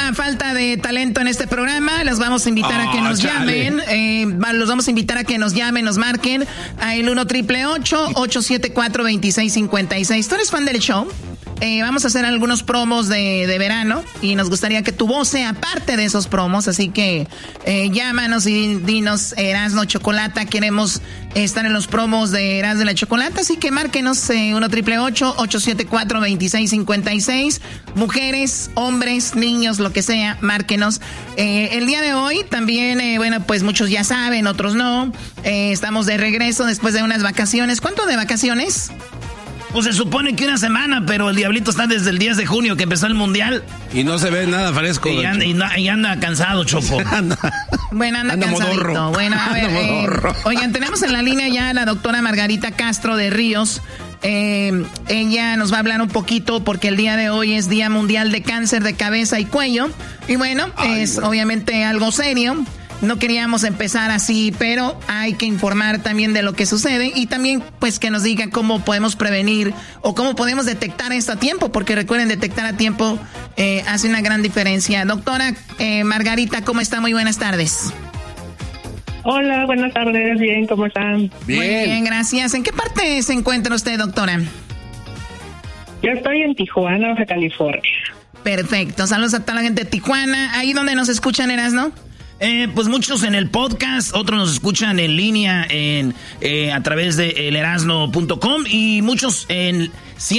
mucha falta de talento en este programa. Los vamos a invitar a que nos llamen. Los vamos a invitar a que nos llamen, nos marquen a el 1-888-874-2656. ¿Tú eres fan del show? Vamos a hacer algunos promos de verano y nos gustaría que tu voz sea parte de esos promos, así que llámanos y dinos, Erasmo Chocolata, queremos estar en los promos de Erasmo de la Chocolata, así que márquenos 1-888-874-2656. Mujeres, hombres, niños, lo que sea, márquenos. El día de hoy también, bueno, pues muchos ya saben, otros no. Estamos de regreso después de unas vacaciones. ¿Cuánto de vacaciones? Pues se supone que una semana, pero el Diablito está desde el 10 de junio que empezó el Mundial. Y no se ve nada fresco. Y anda cansado, Choco. Bueno, anda cansadito. Modorro. Bueno, a ver, oigan, tenemos en la línea ya a la doctora Margarita Castro de Ríos. Ella nos va a hablar un poquito porque el día de hoy es Día Mundial de Cáncer de Cabeza y Cuello. Y bueno, obviamente algo serio. No queríamos empezar así, pero hay que informar también de lo que sucede y también pues que nos diga cómo podemos prevenir o cómo podemos detectar esto a tiempo, porque recuerden, detectar a tiempo hace una gran diferencia. Doctora Margarita, ¿cómo está? Muy buenas tardes. Hola, buenas tardes. Bien, ¿cómo están? Bien. Muy bien, gracias. ¿En qué parte se encuentra usted, doctora? Yo estoy en Tijuana, Baja California. Perfecto. Saludos a toda la gente de Tijuana. ¿Ahí donde nos escuchan, Erasmo? Pues muchos en el podcast, otros nos escuchan en línea a través de elerasno.com y muchos en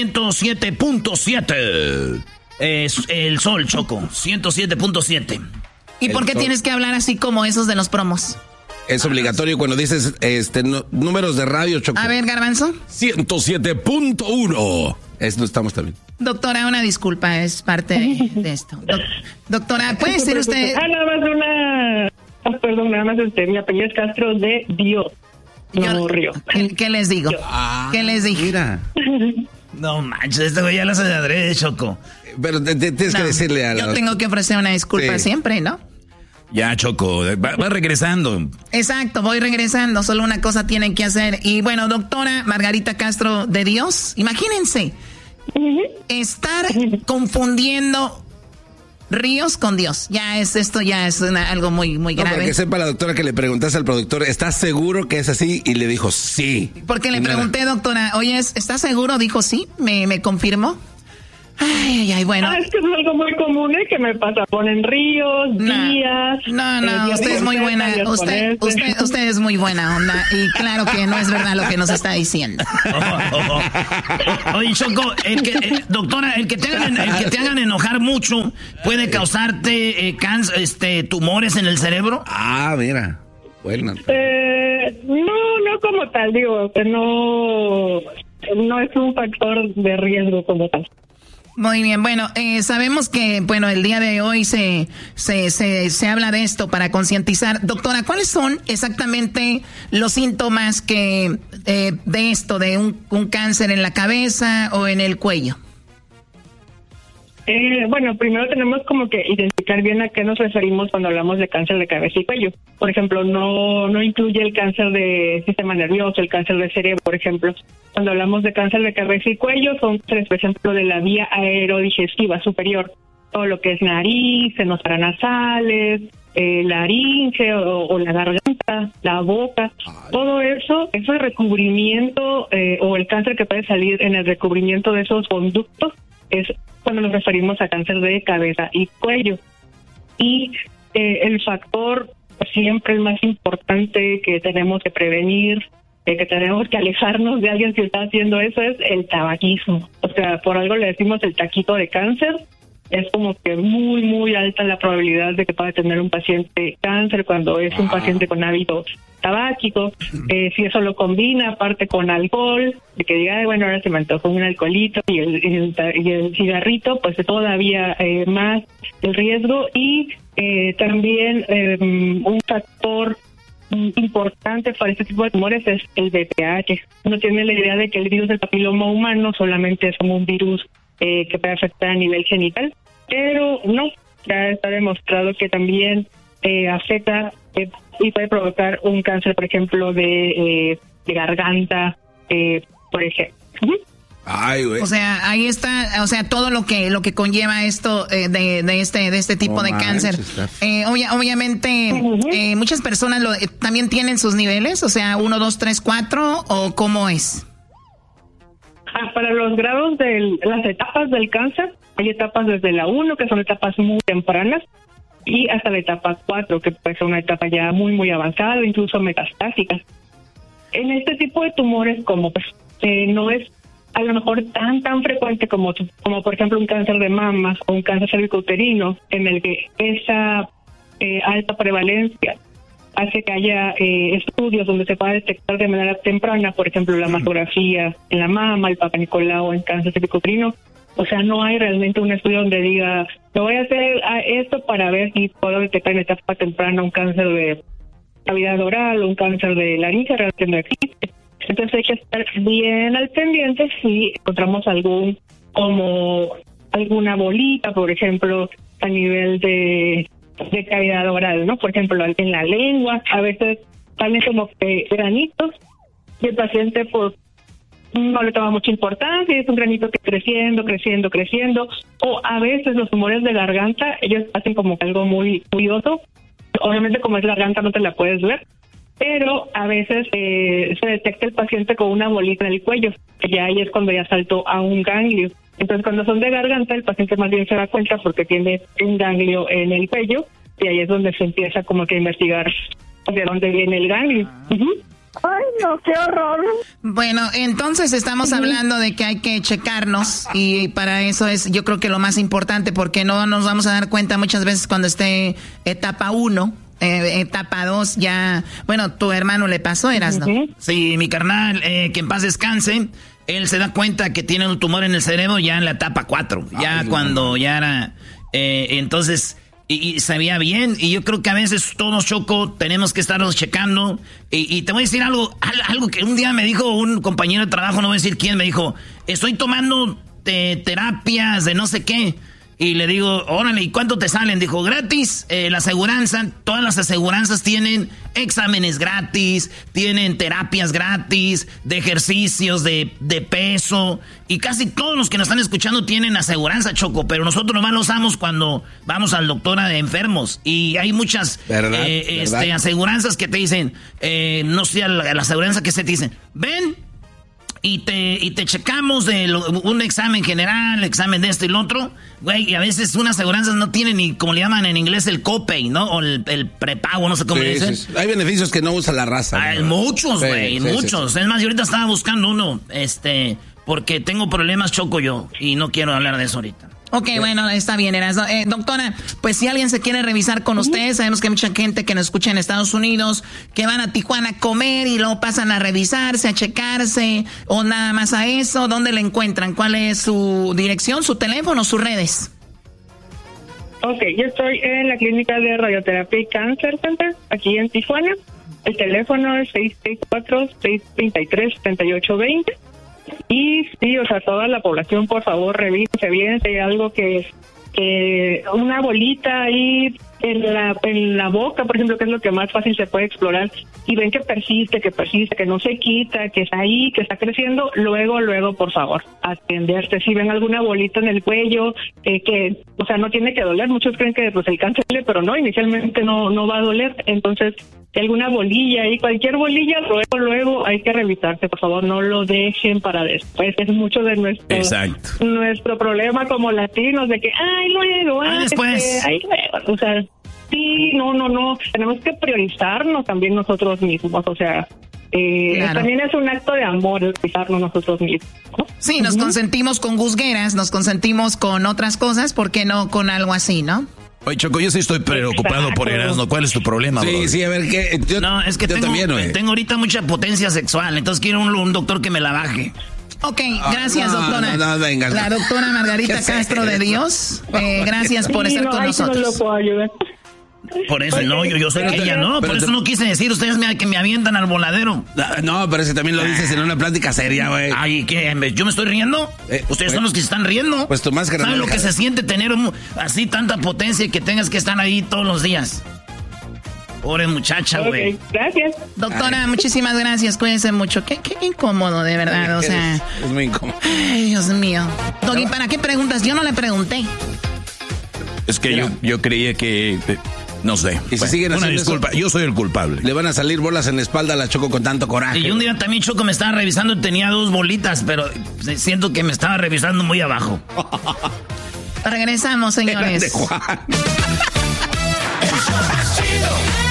107.7. El Sol, Choco, 107.7. ¿Y por qué tienes que hablar así como esos de los promos? Es obligatorio cuando dices números de radio, Choco. A ver, Garbanzo. 107.1. Eso estamos también. Doctora, una disculpa, es parte de esto. Doctora, ¿puede decir usted? Nada más mi apellido es Castro de Dios. No, Río. ¿Qué les digo? ¿Qué les dije? Mira. No manches, este güey ya lo hace de adrede, Choco. Pero tienes que decirle a la... Yo tengo que ofrecer una disculpa siempre, ¿no? Ya, Choco, va regresando. Exacto, voy regresando, solo una cosa tienen que hacer. Y bueno, doctora Margarita Castro de Dios, imagínense, estar confundiendo ríos con Dios. Esto ya es algo muy, muy grave. Para que sepa la doctora que le preguntaste al productor, ¿estás seguro que es así? Y le dijo sí. Porque le pregunté, doctora, oye, ¿estás seguro? Dijo sí, me confirmó. Ay, bueno. Es que es algo muy común, que me pasa. Ponen ríos, días. No, usted es muy buena. Usted es muy buena onda. Y claro que no es verdad lo que nos está diciendo. Oye, Choco, doctora, el que te hagan enojar mucho puede causarte tumores en el cerebro. Ah, mira. Bueno. No como tal, digo, que no es un factor de riesgo como tal. Muy bien, bueno, sabemos que, el día de hoy se habla de esto para concientizar. Doctora, ¿cuáles son exactamente los síntomas de esto, de un cáncer en la cabeza o en el cuello? Primero tenemos como que identificar bien a qué nos referimos cuando hablamos de cáncer de cabeza y cuello. Por ejemplo, no incluye el cáncer de sistema nervioso, el cáncer de cerebro, por ejemplo. Cuando hablamos de cáncer de cabeza y cuello, son por ejemplo, de la vía aerodigestiva superior. Todo lo que es nariz, senos paranasales, laringe o la garganta, la boca. Todo eso recubrimiento o el cáncer que puede salir en el recubrimiento de esos conductos es cuando nos referimos a cáncer de cabeza y cuello. Y el factor siempre el más importante que tenemos que prevenir, que tenemos que alejarnos de alguien que está haciendo eso, es el tabaquismo. O sea, por algo le decimos el taquito de cáncer. Es como que muy, muy alta la probabilidad de que pueda tener un paciente cáncer cuando es un paciente con hábito tabáquico. Si eso lo combina aparte con alcohol, de que diga, ahora se me antojó un alcoholito y el cigarrito, pues todavía más el riesgo. Y también un factor importante para este tipo de tumores es el VPH. Uno tiene la idea de que el virus del papiloma humano solamente es como un virus que puede afectar a nivel genital, pero no, ya está demostrado que también afecta y puede provocar un cáncer, por ejemplo, de garganta, por ejemplo. Ay, güey. O sea, ahí está, o sea, todo lo que conlleva esto de este tipo de cáncer. Obviamente, muchas personas también tienen sus niveles, o sea, 1, 2, 3, 4, ¿o cómo es? Para los grados de las etapas del cáncer, hay etapas desde la 1, que son etapas muy tempranas, y hasta la etapa 4, que puede ser una etapa ya muy, muy avanzada, incluso metastásica. En este tipo de tumores, como pues, no es a lo mejor tan frecuente como por ejemplo un cáncer de mamas o un cáncer cervicouterino, en el que esa alta prevalencia hace que haya estudios donde se pueda detectar de manera temprana, por ejemplo la mastografía en la mama, el Papa Nicolau en cáncer cervicouterino. O sea, no hay realmente un estudio donde diga, lo voy a hacer esto para ver si puedo detectar en etapa temprana un cáncer de cavidad oral o un cáncer de laringe, realmente no existe. Entonces hay que estar bien al pendiente si encontramos alguna bolita, por ejemplo, a nivel de cavidad oral, ¿no? Por ejemplo, en la lengua, a veces salen como que granitos y el paciente pues no le toma mucha importancia, es un granito que creciendo, o a veces los tumores de garganta, ellos hacen como algo muy curioso. Obviamente como es garganta no te la puedes ver, pero a veces se detecta el paciente con una bolita en el cuello, que ya ahí es cuando ya saltó a un ganglio. Entonces cuando son de garganta el paciente más bien se da cuenta porque tiene un ganglio en el cuello y ahí es donde se empieza como que a investigar de dónde viene el ganglio. Ay, no, qué horror. Bueno, entonces estamos hablando de que hay que checarnos y para eso es yo creo que lo más importante, porque no nos vamos a dar cuenta muchas veces cuando esté etapa 1, etapa 2 ya, bueno, tu hermano le pasó, Erasno. Sí, mi carnal, que en paz descanse, él se da cuenta que tiene un tumor en el cerebro ya en la etapa 4, ya cuando ya era, entonces... Y se veía bien, y yo creo que a veces todos, Choco, tenemos que estarlos checando. Y te voy a decir algo que un día me dijo un compañero de trabajo, no voy a decir quién, me dijo, estoy tomando terapias de no sé qué. Y le digo, órale, ¿y cuánto te salen? Dijo, gratis, la aseguranza, todas las aseguranzas tienen exámenes gratis, tienen terapias gratis, de ejercicios, de peso, y casi todos los que nos están escuchando tienen aseguranza, Choco, pero nosotros nomás lo usamos cuando vamos al doctor de enfermos, y hay muchas ¿verdad? Aseguranzas que te dicen, no sé, la aseguranza que se te dicen, ven, y te checamos de un examen general, examen de esto y lo otro, güey, y a veces unas aseguranzas no tienen ni, como le llaman en inglés, el copay, ¿no? O el prepago, no sé cómo le dicen. Sí. Hay beneficios que no usa la raza. Hay muchos, güey, muchos. Es más, yo ahorita estaba buscando uno, porque tengo problemas, Choco, yo, y no quiero hablar de eso ahorita. Ok, bueno, está bien, Erasno. Doctora, pues si alguien se quiere revisar con usted, sabemos que hay mucha gente que nos escucha en Estados Unidos, que van a Tijuana a comer y luego pasan a revisarse, a checarse, o nada más a eso. ¿Dónde le encuentran? ¿Cuál es su dirección, su teléfono, sus redes? Ok, yo estoy en la clínica de radioterapia y cáncer center, aquí en Tijuana. El teléfono es 664-633-7820. Y sí, o sea, toda la población, por favor, revísese bien si hay algo que una bolita ahí en la boca, por ejemplo, que es lo que más fácil se puede explorar, y ven que persiste, que no se quita, que está ahí, que está creciendo, luego, por favor, atenderse. Si ven alguna bolita en el cuello, que, o sea, no tiene que doler, muchos creen que pues el cáncer duele, pero no, inicialmente no va a doler, entonces, si alguna bolilla y cualquier bolilla, luego hay que revisarse, por favor, no lo dejen para después. Es mucho de nuestro problema como latinos, de que, luego, después. Luego, o sea, sí, no, tenemos que priorizarnos también nosotros mismos, o sea, claro. También es un acto de amor priorizarnos nosotros mismos, ¿no? Sí, nos consentimos con gusgueras, nos consentimos con otras cosas, ¿por qué no con algo así, no? Oye, Choco, yo sí estoy preocupado por Erasno. ¿Cuál es tu problema, bro? Sí, a ver, ¿qué? No, es que tengo ahorita mucha potencia sexual, entonces quiero un doctor que me la baje. Ok, gracias, doctora. No, venga. La doctora Margarita Castro de Dios, gracias por estar con nosotros. No lo puedo ayudar. Por eso, no, yo sé que ella no, por eso no quise decir, ustedes que me avientan al voladero. No, pero ese también lo dices en una plática seria, güey. Ay, ¿qué? ¿Yo me estoy riendo? Ustedes son los que se están riendo. Pues tu máscara. ¿Saben lo que se siente tener así tanta potencia y que tengas que estar ahí todos los días? Pobre muchacha, güey. Okay, gracias. Doctora, muchísimas gracias. Cuídense mucho. Qué incómodo, de verdad. O sea, es muy incómodo. Ay, Dios mío. Doggy, ¿para qué preguntas? Yo no le pregunté. Es que yo creía que... No sé. Y si siguen una haciendo disculpa, eso, yo soy el culpable. le van a salir bolas en la espalda a la Choco con tanto coraje. Y un día también Choco me estaba revisando y tenía 2 bolitas, pero siento que me estaba revisando muy abajo. Regresamos, señores. De Juan. El show más chido.